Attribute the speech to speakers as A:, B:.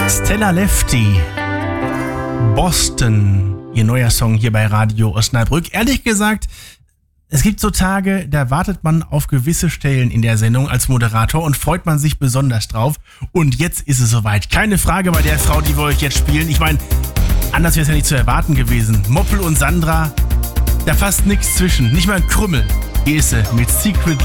A: Stella Lefty, Boston, ihr neuer Song hier bei Radio Osnabrück. Ehrlich gesagt, es gibt so Tage, da wartet man auf gewisse Stellen in der Sendung als Moderator und freut man sich besonders drauf. Und jetzt ist es soweit. Keine Frage bei der Frau, die wir euch jetzt spielen. Ich meine, anders wäre es ja nicht zu erwarten gewesen. Moppel und Sandra, da passt nichts zwischen. Nicht mal ein Krümmel. Hier ist sie mit Secret